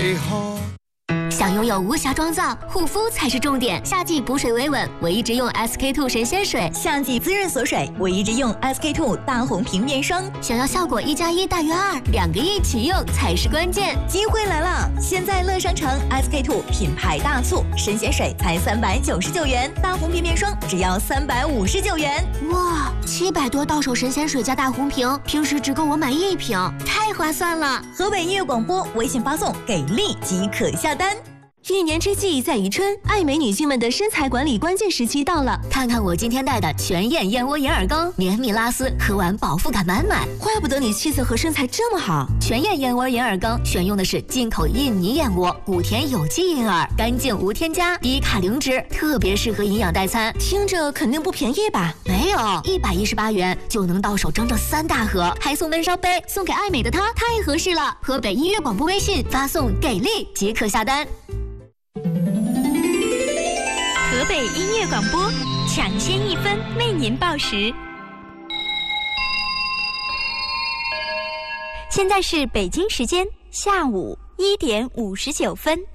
最好。 想拥有无瑕妆造，护肤才是重点。夏季补水维稳，我一直用 SK-II 神仙水； 夏季滋润锁水，我一直用 SK-II 大红瓶面霜。 想要效果1+1大于2，2个一起用才是关键。 机会来了！现在乐商城 SK-II 品牌大促，神仙水才399元，大红瓶面霜只要359元。 哇，700多到手神仙水加大红瓶，平时只够我买1瓶，太划算了！ 河北音乐广播微信发送给力即可下单。 一年之计在于春，爱美女性们的身材管理关键时期到了。 看看我今天带的全燕燕窝银耳羹，绵密拉丝，喝完饱腹感满满。 怪不得你气色和身材这么好。 全燕燕窝银耳羹选用的是进口印尼燕窝，谷田有机银耳，干净无添加，低卡零脂，特别适合营养代餐。 听着肯定不便宜吧？ 没有，118元就能到手整整3大盒，还送闷烧杯，送给爱美的她太合适了。河北音乐广播微信发送给力即可下单。 河北音乐广播抢先1分为您报时。现在是北京时间下午1点59分。